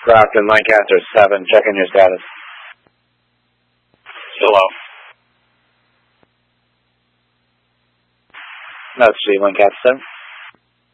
Brockton, Lancaster 7, check in your status. Still low. That's G, Lancaster 7.